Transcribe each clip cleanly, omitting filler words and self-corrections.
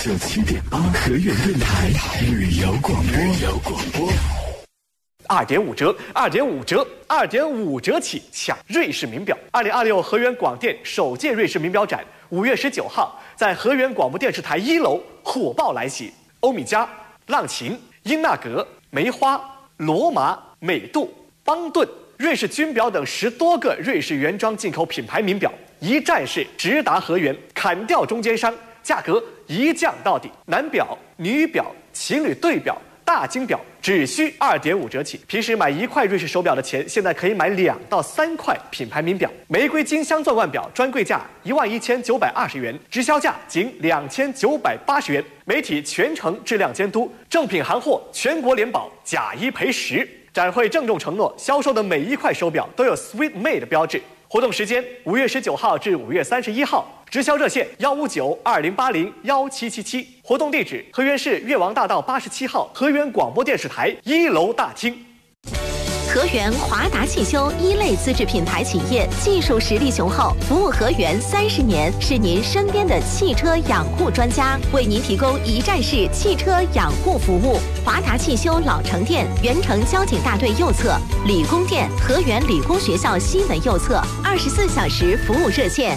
97.8河源电台旅游广播。 2.5折，2.5折，2.5折起抢瑞士名表。2026河源广电首届瑞士名表展5月19号在河源广播电视台1楼火爆来袭，欧米茄、浪琴、英纳格、梅花、罗马、美度、邦顿、瑞士军表等10多个瑞士原装进口品牌名表，一站式直达河源，砍掉中间商，价格一降到底。男表、女表、情侣对表、大金表只需2.5折起。平时买1块瑞士手表的钱，现在可以买2到3块品牌名表。玫瑰金镶钻腕表专柜价11920元，直销价仅2980元。媒体全程质量监督，正品行货全国联保，假1赔10。展会郑重承诺，销售的每1块手表都有 Sweet Made 标志。活动时间5月19号至5月31号，直销热线15920801777，活动地址河源市越王大道87号河源广播电视台1楼大厅。 河源华达汽修一类资质品牌企业，技术实力雄厚，服务河源30年，是您身边的汽车养护专家，为您提供一站式汽车养护服务。华达汽修老城店，原城交警大队右侧；理工店，河源理工学校西门右侧，24小时服务热线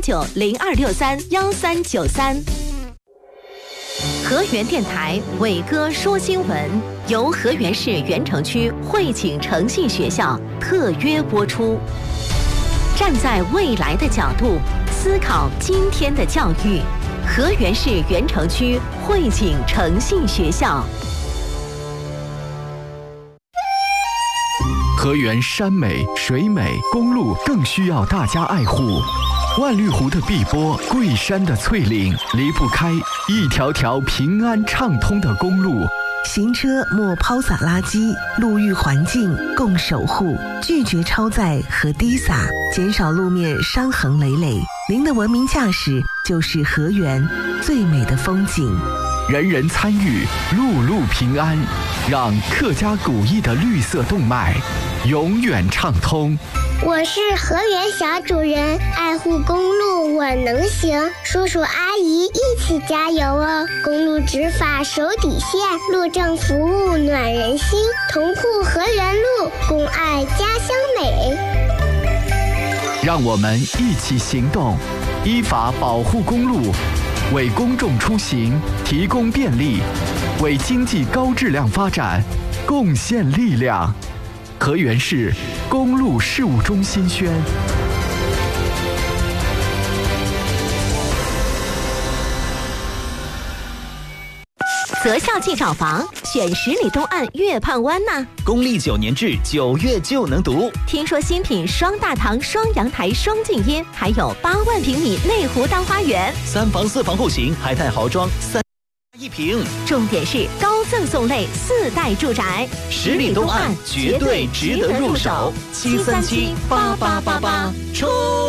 18902631393。河源电台伟哥说新闻，由河源市原城区汇景诚信学校特约播出。站在未来的角度思考今天的教育，河源市原城区汇景诚信学校。 河源山美水美，公路更需要大家爱护。万绿湖的碧波，桂山的翠岭，离不开一条条平安畅通的公路。 行车莫抛洒垃圾，路域环境共守护，拒绝超载和滴洒，减少路面伤痕累累。您的文明驾驶就是河源最美的风景。 人人参与，路路平安，让客家古意的绿色动脉永远畅通。 我是河源小主人，爱护公路我能行，叔叔阿姨一起加油哦！公路执法手底线，路政服务暖人心，同护河源路，共爱家乡美。 让我们一起行动，依法保护公路，为公众出行提供便利，为经济高质量发展贡献力量。河源市公路事务中心宣。 择校即找房，选10里东岸月畔湾呢。 公立9年制9月就能读。 听说新品双大堂、双阳台、双静音，还有8万平米内湖大花园 ，3房4房户型，海泰豪装3平。重点是高赠送类4代住宅 ，10里东岸绝对值得入手。7378888，冲！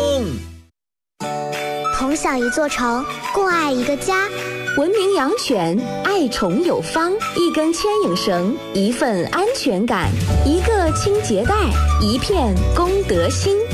同享一座城，共爱一个家。 文明养犬，爱宠有方，一根牵引绳，一份安全感，一个清洁袋，一片公德心。